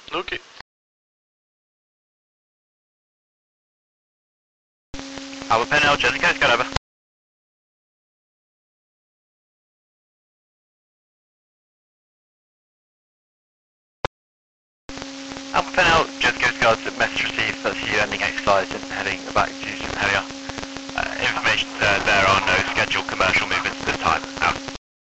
Okay. Albert Pennell, Jessica, get over. Albert Pennell, Jessica, regards to message received, that's you ending exercise and heading back to St Helier. Information there are no scheduled commercial movements